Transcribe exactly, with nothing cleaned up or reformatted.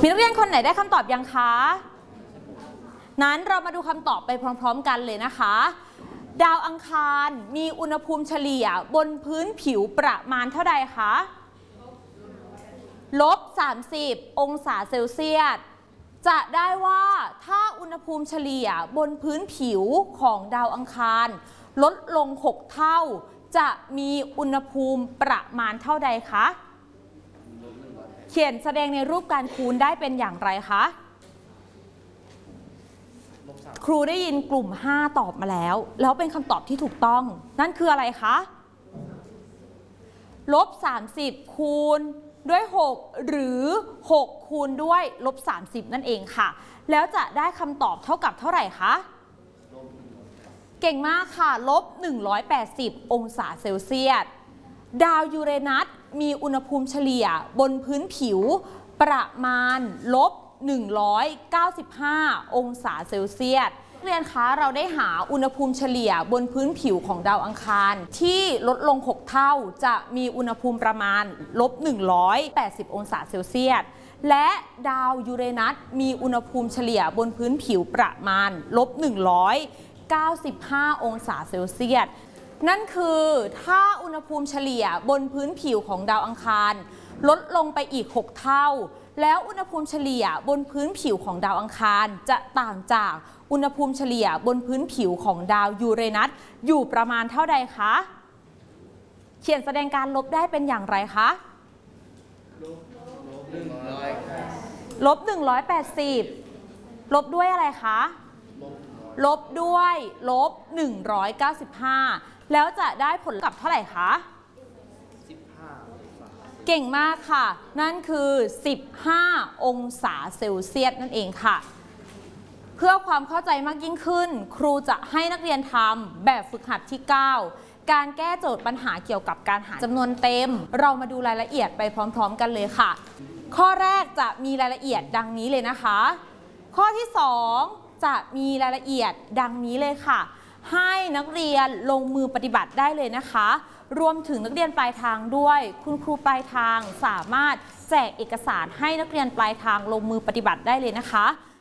มีนักเรียนคนไหนได้คำตอบยังคะนั้นเรามาดูคำตอบไปพร้อมๆกันเลยนะคะดาวอังคารมีอุณหภูมิเฉลี่ยบนพื้นผิวประมาณเท่าใดคะลบสามสิบองศาเซลเซียสจะได้ว่าถ้าอุณหภูมิเฉลี่ยบนพื้นผิวของดาวอังคารลดลงหกเท่าจะมีอุณหภูมิประมาณเท่าใดคะเขียนแสดงในรูปการคูณได้เป็นอย่างไรคะครูได้ยินกลุ่มห้าตอบมาแล้วแล้วเป็นคำตอบที่ถูกต้องนั่นคืออะไรคะลบสามสิบคูณด้วยหกหรือหกคูณด้วยลบสามสิบนั่นเองค่ะแล้วจะได้คำตอบเท่ากับเท่าไหร่คะเก่งมากค่ะลบหนึ่งร้อยแปดสิบองศาเซลเซียสดาวยูเรนัสมีอุณหภูมิเฉลี่ยบนพื้นผิวประมาณลบหนึ่งร้อยเก้าสิบห้าองศาเซลเซียสเรียนคะเราได้หาอุณหภูมิเฉลี่ยบนพื้นผิวของดาวอังคารที่ลดลงหกเท่าจะมีอุณหภูมิประมาณลบหนึ่งร้อยแปดสิบองศาเซลเซียสและดาวยูเรนัสมีอุณหภูมิเฉลี่ยบนพื้นผิวประมาณลบหนึ่งร้อยเก้าสิบห้าองศาเซลเซียสนั่นคือถ้าอุณหภูมิเฉลี่ยบนพื้นผิวของดาวอังคารลดลงไปอีกหกเท่าแล้วอุณหภูมิเฉลี่ยบนพื้นผิวของดาวอังคารจะต่างจากอุณหภูมิเฉลี่ยบนพื้นผิวของดาวยูเรนัสอยู่ประมาณเท่าใดคะเขียนแสดงการลบได้เป็นอย่างไรคะลบหนึ่งร้อยแปดสิบลบด้วยอะไรคะลบด้วยลบหนึ่งร้อยเก้าสิบห้าแล้วจะได้ผลลัพธ์เท่าไหร่คะสิบห้าเก่งมากค่ะนั่นคือสิบห้าองศาเซลเซียสนั่นเองค่ะเพื่อความเข้าใจมากยิ่งขึ้นครูจะให้นักเรียนทำแบบฝึกหัดที่เก้าการแก้โจทย์ปัญหาเกี่ยวกับการหาจำนวนเต็มเรามาดูรายละเอียดไปพร้อมๆกันเลยค่ะข้อแรกจะมีรายละเอียดดังนี้เลยนะคะข้อที่สองจะมีรายละเอียดดังนี้เลยค่ะให้นักเรียนลงมือปฏิบัติได้เลยนะคะรวมถึงนักเรียนปลายทางด้วยคุณครูปลายทางสามารถแจกเอกสารให้นักเรียนปลายทางลงมือปฏิบัติได้เลยนะคะ